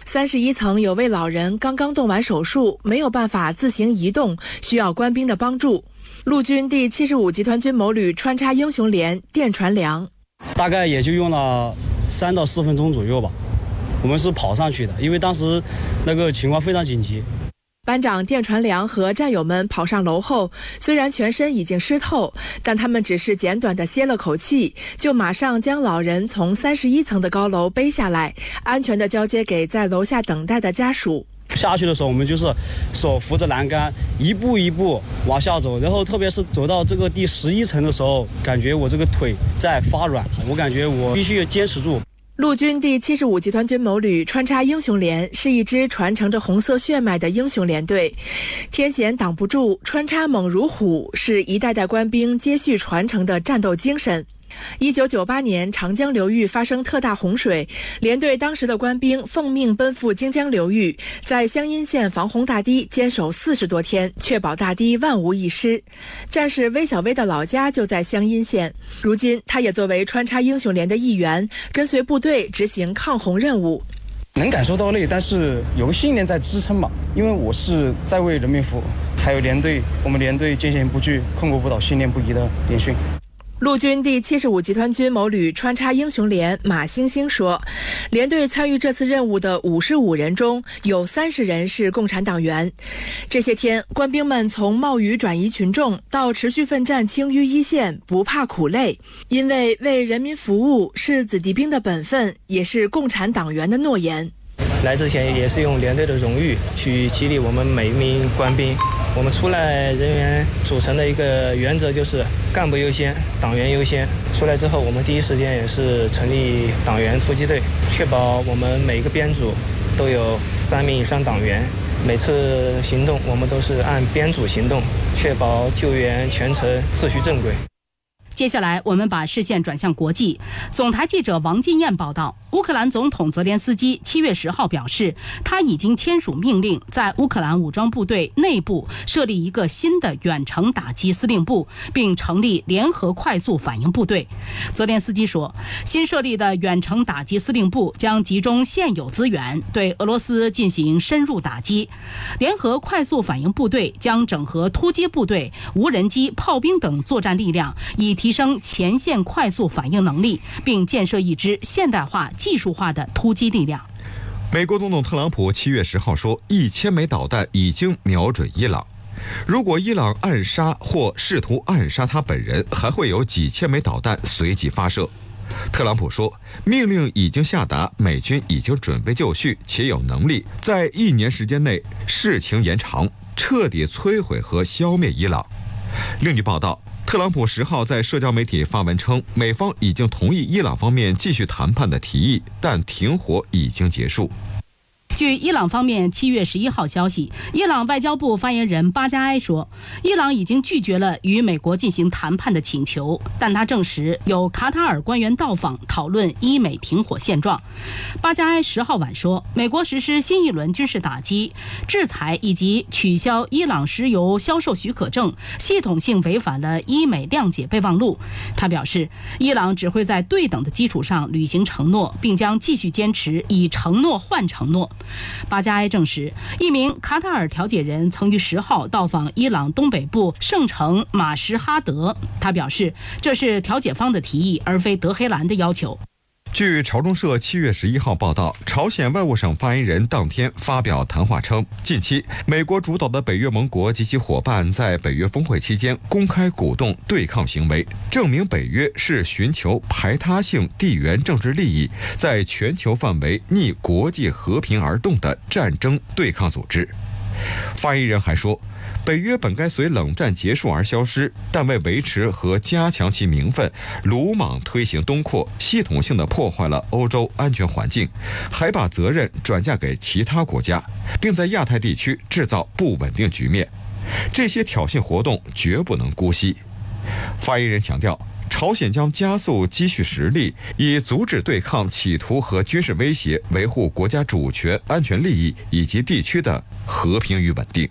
31层有位老人刚刚动完手术，没有办法自行移动，需要官兵的帮助。陆军第75集团军某旅穿插英雄连电传粮， 大概也就用了3到4分钟左右吧。我们是跑上去的，因为当时那个情况非常紧急。 班长电传良和战友们跑上楼后，虽然全身已经湿透，但他们只是简短地歇了口气，就马上将老人从31层的高楼背下来，安全地交接给在楼下等待的家属。 下去的时候，我们就是手扶着栏杆，一步一步往下走，然后特别是走到这个第11层的时候，感觉我这个腿在发软，我感觉我必须要坚持住。 陆军第75集团军某旅穿插英雄连是一支传承着红色血脉的英雄连队，天险挡不住，穿插猛如虎，是一代代官兵接续传承的战斗精神。1998年长江流域发生特大洪水，连队当时的官兵奉命奔赴荆江流域，在湘阴县防洪大堤坚守40多天，确保大堤万无一失。战士魏小薇的老家就在湘阴县，如今他也作为穿插英雄连的一员，跟随部队执行抗洪任务。 能感受到累，但是有个信念在支撑吧，因为我是在为人民服务，还有连队，我们连队坚险不惧，困苦不倒，信念不移的连训。 陆军第75集团军某旅穿插英雄连马星星说，连队参与这次任务的55人中，有30人是共产党员。这些天，官兵们从冒雨转移群众到持续奋战青淤一线，不怕苦累，因为为人民服务是子弟兵的本分，也是共产党员的诺言。 来之前也是用连队的荣誉去激励我们每一名官兵。我们出来人员组成的一个原则就是干部优先，党员优先。出来之后，我们第一时间也是成立党员突击队，确保我们每个编组都有3名以上党员。每次行动我们都是按编组行动，确保救援全程秩序正轨。 接下来，我们把视线转向国际。总台记者王金燕报道，乌克兰总统泽连斯基7月10号表示，他已经签署命令，在乌克兰武装部队内部设立一个新的远程打击司令部，并成立联合快速反应部队。泽连斯基说，新设立的远程打击司令部将集中现有资源，对俄罗斯进行深入打击。联合快速反应部队将整合突击部队、无人机、炮兵等作战力量，以提升前线快速反应能力，并建设一支现代化、技术化的突击力量。 美国总统特朗普7月10号说，1000枚导弹已经瞄准伊朗。如果伊朗暗杀或试图暗杀他本人，还会有几千枚导弹随即发射。特朗普说，命令已经下达，美军已经准备就绪，且有能力在1年时间内视情延长，彻底摧毁和消灭伊朗。另据报道，特朗普10号在社交媒体发文称，美方已经同意伊朗方面继续谈判的提议，但停火已经结束。 据伊朗方面7月11号消息，伊朗外交部发言人巴加埃说，伊朗已经拒绝了与美国进行谈判的请求，但他证实有卡塔尔官员到访讨论伊美停火现状。巴加埃10号晚说，美国实施新一轮军事打击、制裁以及取消伊朗石油销售许可证，系统性违反了伊美谅解备忘录。他表示，伊朗只会在对等的基础上履行承诺，并将继续坚持以承诺换承诺。巴加埃证实，一名卡塔尔调解人曾于10号到访伊朗东北部圣城马什哈德。他表示，这是调解方的提议，而非德黑兰的要求。 据朝中社7月11号报道，朝鲜外务省发言人当天发表谈话称，近期美国主导的北约盟国及其伙伴在北约峰会期间公开鼓动对抗行为，证明北约是寻求排他性地缘政治利益，在全球范围逆国际和平而动的战争对抗组织。发言人还说，北约本该随冷战结束而消失，但为维持和加强其名分，鲁莽推行东扩，系统性地破坏了欧洲安全环境，还把责任转嫁给其他国家，并在亚太地区制造不稳定局面。这些挑衅活动绝不能姑息。发言人强调，朝鲜将加速积蓄实力，以阻止对抗企图和军事威胁，维护国家主权、安全利益以及地区的和平与稳定。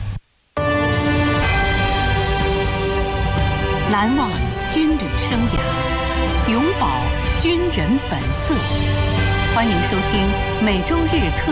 难忘军旅生涯，永葆军人本色。欢迎收听每周日特